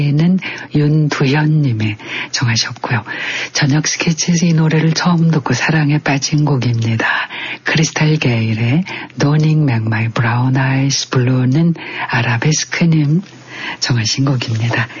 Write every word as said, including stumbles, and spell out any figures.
는 윤두현님의 정하셨고요. 저녁 스케치 이 노래를 처음 듣고 사랑에 빠진 곡입니다. 크리스탈 게일의 Don't Make My Brown Eyes Blue는 아라베스크님 정하신 곡입니다.